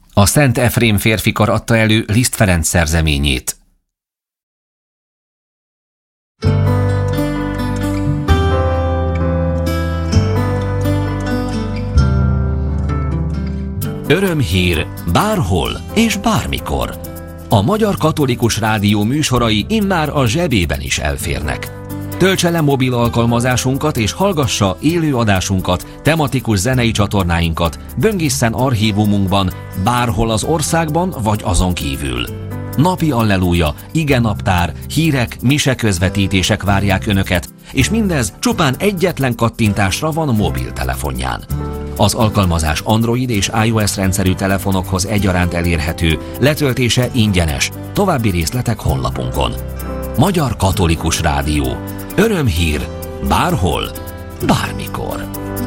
A Szent Efrém férfikar adta elő Liszt Ferenc szerzeményét. Örömhír bárhol és bármikor. A Magyar Katolikus Rádió műsorai immár a zsebében is elférnek. Töltse le mobil alkalmazásunkat és hallgassa élő adásunkat, tematikus zenei csatornáinkat, böngészen archívumunkban, bárhol az országban vagy azon kívül. Napi alleluja, igenaptár, hírek, miseközvetítések várják Önöket, és mindez csupán egyetlen kattintásra van mobiltelefonján. Az alkalmazás Android és iOS rendszerű telefonokhoz egyaránt elérhető, letöltése ingyenes. További részletek honlapunkon. Magyar Katolikus Rádió. Örömhír bárhol, bármikor.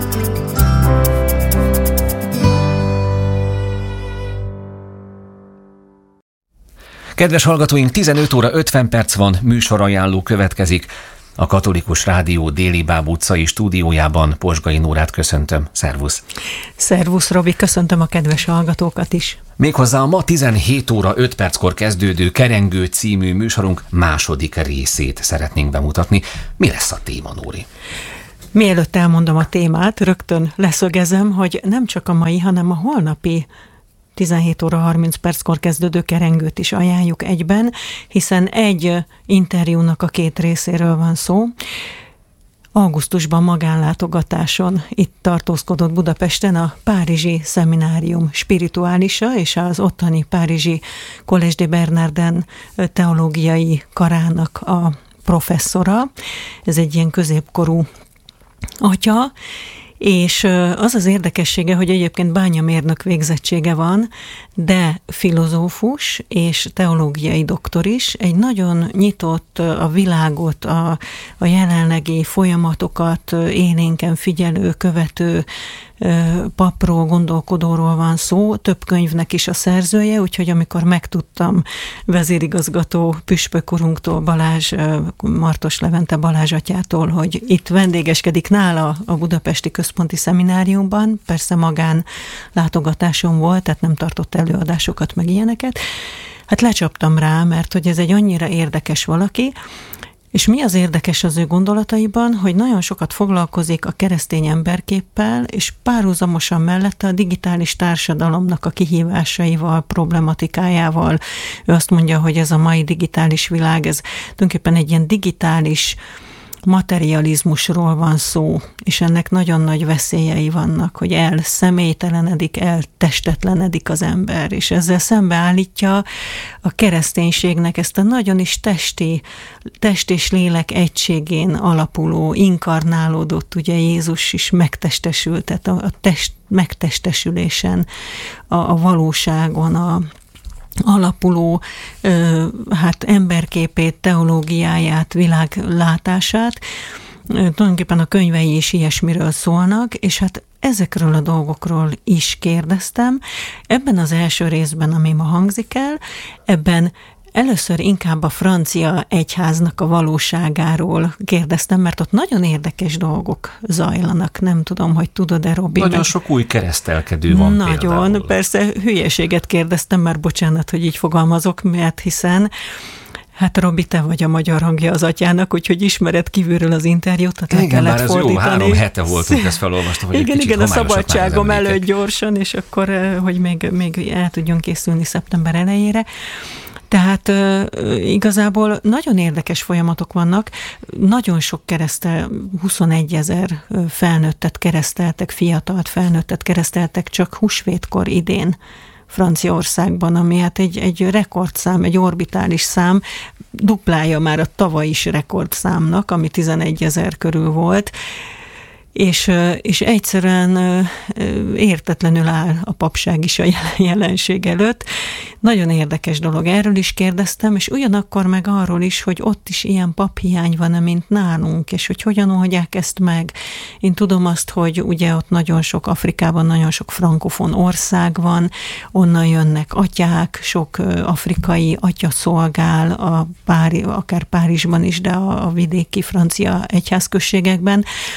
Kedves hallgatóink, 15 óra 50 perc van, műsorajánló következik. A Katolikus Rádió Déli Báb utcai stúdiójában Posgai Nórát köszöntöm. Szervusz! Szervusz, Robi, köszöntöm a kedves hallgatókat is. Méghozzá a ma 17 óra 5 perckor kezdődő Kerengő című műsorunk második részét szeretnénk bemutatni. Mi lesz a téma, Nóri? Mielőtt elmondom a témát, rögtön leszögezem, hogy nem csak a mai, hanem a holnapi 17 óra 30 perckor kezdődő Kerengőt is ajánljuk egyben, hiszen egy interjúnak a két részéről van szó. Augusztusban magánlátogatáson itt tartózkodott Budapesten a Párizsi Szeminárium spirituálisa és az ottani párizsi Collège de Bernardin teológiai karának a professzora. Ez egy ilyen középkorú atya, és az az érdekessége, hogy egyébként bányamérnök végzettsége van, de filozófus és teológiai doktor is, egy nagyon nyitott, a világot, a jelenlegi folyamatokat élénken figyelő, követő papról, gondolkodóról van szó, több könyvnek is a szerzője, úgyhogy amikor megtudtam vezérigazgató püspök urunktól, Martos Levente Balázs atyától, hogy itt vendégeskedik nála a Budapesti Központi Szemináriumban, persze magán látogatásom volt, tehát nem tartott előadásokat, meg ilyeneket, hát lecsaptam rá, mert hogy ez egy annyira érdekes valaki. És mi az érdekes az ő gondolataiban, hogy nagyon sokat foglalkozik a keresztény emberképpel, és párhuzamosan mellette a digitális társadalomnak a kihívásaival, problematikájával. Ő azt mondja, hogy ez a mai digitális világ, ez tulajdonképpen egy ilyen digitális materializmusról van szó, és ennek nagyon nagy veszélyei vannak, hogy elszemélytelenedik, eltestetlenedik az ember, és ezzel szembeállítja a kereszténységnek ezt a nagyon is test és lélek egységén alapuló, inkarnálódott, ugye Jézus is megtestesült, tehát a test megtestesülésen, a valóságon, alapuló emberképét, teológiáját, világlátását. Tulajdonképpen a könyvei is ilyesmiről szólnak, és hát ezekről a dolgokról is kérdeztem. Ebben az első részben, ami ma hangzik el, ebben először inkább a francia egyháznak a valóságáról kérdeztem, mert ott nagyon érdekes dolgok zajlanak. Nem tudom, hogy tudod-e, Robi? Nagyon sok új keresztelkedő van nagyon, például. Persze hülyeséget kérdeztem, már bocsánat, hogy így fogalmazok, mert hiszen hát Robi, te vagy a magyar hangja az atyának, úgyhogy ismered kívülről az interjút, tehát igen, le kellett fordítani. Igen, már ez jó, 3 hete voltunk, ezt felolvastam, hogy igen, a szabadságom előtt gyorsan, és akkor, hogy még el tudjon készülni szeptember elejére. Tehát igazából nagyon érdekes folyamatok vannak, nagyon sok 21 000 felnőttet kereszteltek, fiatalt felnőttet kereszteltek csak húsvétkor idén Franciaországban, ami hát egy rekordszám, egy orbitális szám, duplája már a tavaly is rekordszámnak, ami 11 000 körül volt, és egyszerűen értetlenül áll a papság is a jelenség előtt. Nagyon érdekes dolog, erről is kérdeztem, és ugyanakkor meg arról is, hogy ott is ilyen paphiány van, mint nálunk, és hogy hogyan oldják ezt meg. Én tudom azt, hogy ugye ott nagyon sok Afrikában, nagyon sok frankofon ország van, onnan jönnek atyák, sok afrikai atya szolgál, akár Párizsban is, de a vidéki francia egyházközségekben,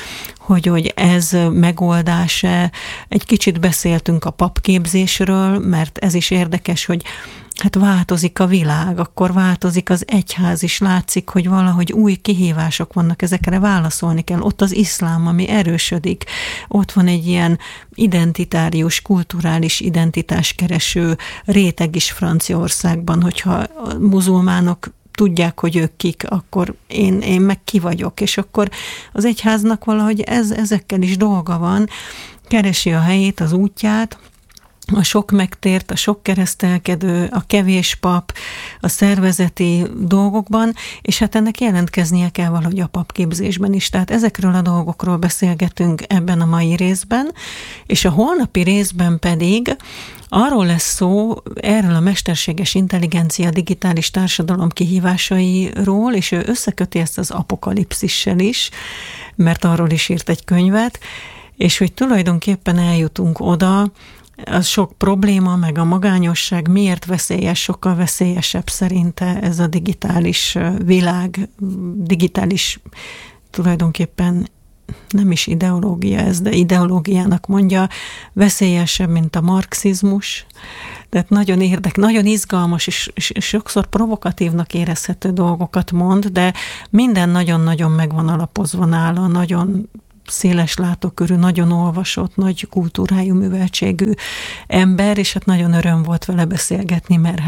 hogy ez megoldás-e. Egy kicsit beszéltünk a papképzésről, mert ez is érdekes, hogy hát változik a világ, akkor változik az egyház is, látszik, hogy valahogy új kihívások vannak, ezekre válaszolni kell. Ott az iszlám, ami erősödik, ott van egy ilyen identitárius, kulturális identitáskereső réteg is Franciaországban, hogyha a muzulmánok tudják, hogy ők kik, akkor én meg ki vagyok, és akkor az egyháznak valahogy ezekkel is dolga van, keresi a helyét, az útját, a sok megtért, a sok keresztelkedő, a kevés pap, a szervezeti dolgokban, és hát ennek jelentkeznie kell valahogy a papképzésben is. Tehát ezekről a dolgokról beszélgetünk ebben a mai részben, és a holnapi részben pedig arról lesz szó, erről a mesterséges intelligencia, digitális társadalom kihívásairól, és ő összeköti ezt az apokalipszissel is, mert arról is írt egy könyvet, és hogy tulajdonképpen eljutunk oda, az sok probléma, meg a magányosság miért veszélyes, sokkal veszélyesebb szerinte ez a digitális világ, digitális tulajdonképpen nem is ideológia ez, de ideológiának mondja, veszélyesebb, mint a marxizmus. Tehát nagyon nagyon izgalmas, és sokszor provokatívnak érezhető dolgokat mond, de minden nagyon-nagyon meg van alapozva nála, nagyon széles látókörű, nagyon olvasott, nagy kultúrájú, műveltségű ember, és hát nagyon öröm volt vele beszélgetni, mert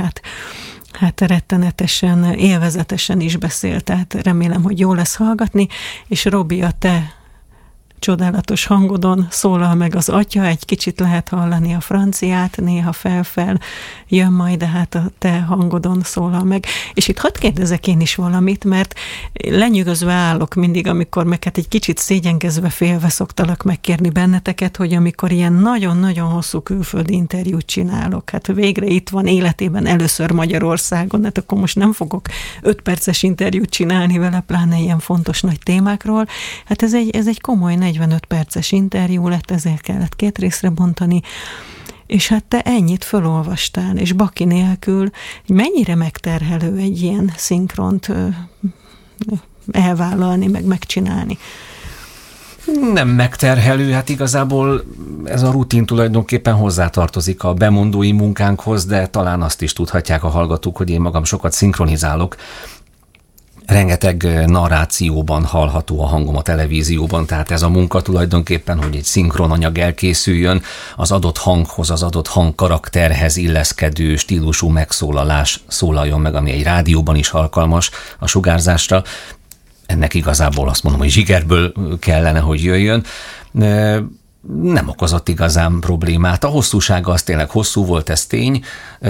hát rettenetesen, élvezetesen is beszélt, tehát remélem, hogy jó lesz hallgatni, és Robi, a te csodálatos hangodon szólal meg az atya, egy kicsit lehet hallani a franciát, néha fel jön majd, de hát a te hangodon szólal meg. És itt hadd kérdezek én is valamit, mert lenyűgözve állok mindig, amikor meg hát egy kicsit szégyenkezve félve szoktalak megkérni benneteket, hogy amikor ilyen nagyon-nagyon hosszú külföldi interjút csinálok, hát végre itt van életében először Magyarországon, hát akkor most nem fogok 5 perces interjút csinálni vele, pláne ilyen fontos nagy témákról. Hát ez egy komoly 45 perces interjú lett, ezért kellett 2 részre bontani, és hát te ennyit fölolvastál, és baki nélkül, mennyire megterhelő egy ilyen szinkront elvállalni, meg megcsinálni? Nem megterhelő, hát igazából ez a rutin tulajdonképpen hozzátartozik a bemondói munkánkhoz, de talán azt is tudhatják a hallgatók, hogy én magam sokat szinkronizálok. Rengeteg narrációban hallható a hangom a televízióban, tehát ez a munka tulajdonképpen, hogy egy szinkronanyag elkészüljön, az adott hanghoz, az adott hangkarakterhez illeszkedő stílusú megszólalás szólaljon meg, ami egy rádióban is alkalmas a sugárzásra. Ennek igazából azt mondom, hogy zsigerből kellene, hogy jöjjön. Nem okozott igazán problémát. A hosszúsága az tényleg hosszú volt, ez tény.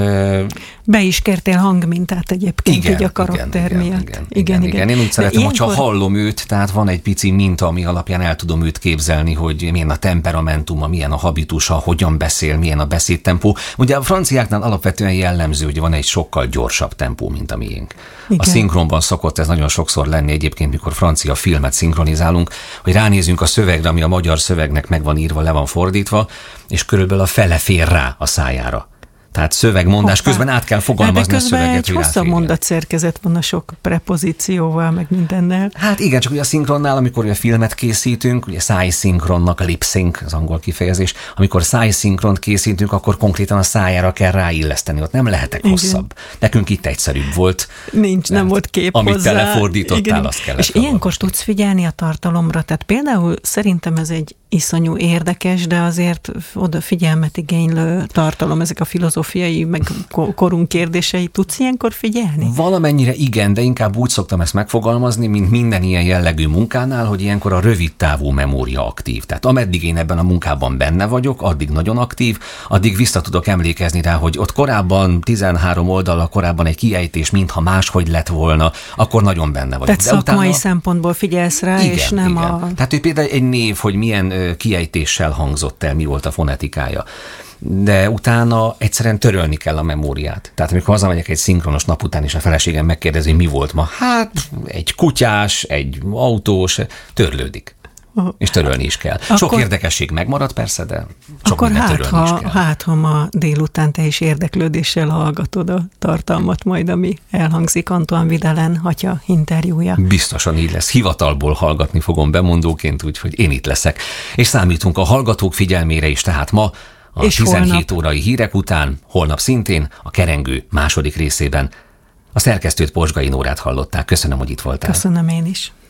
Be is kértél hangmintát egyébként, igen, így a karakter miatt. Igen. Én úgy szeretem, hogyha hallom őt, tehát van egy pici minta, ami alapján el tudom őt képzelni, hogy milyen a temperamentuma, milyen a habitusa, hogyan beszél, milyen a beszédtempó. Ugye a franciáknál alapvetően jellemző, hogy van egy sokkal gyorsabb tempó, mint a miénk. Igen. A szinkronban szokott ez nagyon sokszor lenni egyébként, mikor francia filmet szinkronizálunk, hogy ránézünk a szövegre, ami a magyar szövegnek meg van írva, le van fordítva, és körülbelül a fele fér rá a szájára. Tehát szövegmondás közben át kell fogalmazni a szöveget. Egy hosszabb mondatszerkezet van a sok prepozícióval, meg mindennel. Hát igen, csak ugye a szinkronnál, amikor a filmet készítünk, ugye szájszinkronnak, a lip-sync, az angol kifejezés, amikor szájszinkront készítünk, akkor konkrétan a szájára kell ráilleszteni, ott nem lehetek hosszabb. Nekünk itt egyszerűbb volt. Nem volt kép amit hozzá. Amit te lefordítottál, azt kellett. És ilyenkor tudsz figyelni a tartalomra, tehát például szerintem ez egy iszonyú érdekes, de azért oda figyelmet igénylő tartalom, ezek a filozófiai, meg korunk kérdései. Tudsz ilyenkor figyelni? Valamennyire igen, de inkább úgy szoktam ezt megfogalmazni, mint minden ilyen jellegű munkánál, hogy ilyenkor a rövid távú memória aktív. Tehát ameddig én ebben a munkában benne vagyok, addig nagyon aktív, addig vissza tudok emlékezni rá, hogy ott korábban 13 oldallal korábban egy kiejtés, mintha máshogy lett volna, akkor nagyon benne vagyok. Tehát szakmai szempontból figyelsz rá, igen, és nem igen. Tehát hogy például egy név, hogy milyen kiejtéssel hangzott el, mi volt a fonetikája. De utána egyszerűen törölni kell a memóriát. Tehát amikor hazamegyek egy szinkronos nap után, és a feleségem megkérdezi, mi volt ma, hát egy kutyás, egy autós, törlődik. És törölni is kell. Sok érdekesség megmarad persze, de sok akkor törölni is kell. Ha ma délután te is érdeklődéssel hallgatod a tartalmat majd, ami elhangzik Antoine Vidalen atya interjúja. Biztosan így lesz. Hivatalból hallgatni fogom bemondóként, úgyhogy én itt leszek. És számítunk a hallgatók figyelmére is, tehát ma a 17 órai hírek után, holnap szintén a Kerengő második részében. A szerkesztőt, Pozsgai Nórát hallották. Köszönöm, hogy itt voltál. Köszönöm én is.